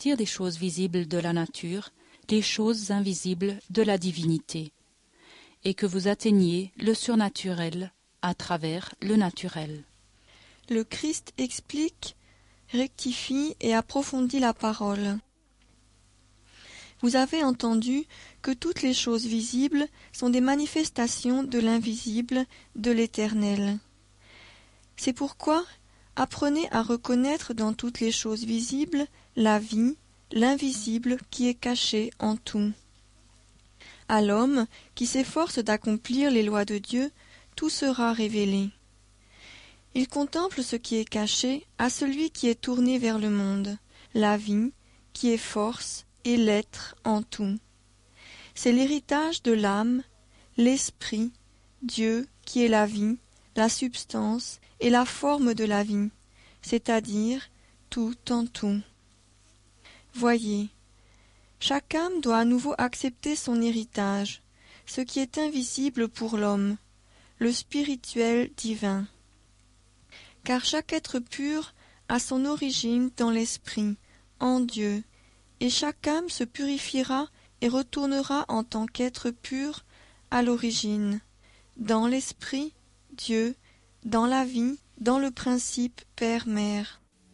partir des choses visibles de la nature, les choses invisibles de la divinité, et que vous atteigniez le surnaturel à travers le naturel. Le Christ explique, rectifie et approfondit la parole. Vous avez entendu que toutes les choses visibles sont des manifestations de l'invisible, de l'Éternel. C'est pourquoi apprenez à reconnaître dans toutes les choses visibles la vie, l'invisible qui est caché en tout. À l'homme qui s'efforce d'accomplir les lois de Dieu, tout sera révélé. Il contemple ce qui est caché à celui qui est tourné vers le monde, la vie, qui est force et l'être en tout. C'est l'héritage de l'âme, l'esprit, Dieu qui est la vie, la substance et la forme de la vie, c'est-à-dire tout en tout. Voyez, chaque âme doit à nouveau accepter son héritage, ce qui est invisible pour l'homme, le spirituel divin. Car chaque être pur a son origine dans l'esprit, en Dieu, et chaque âme se purifiera et retournera en tant qu'être pur à l'origine, dans l'esprit, Dieu, dans la vie, dans le principe Père-Mère.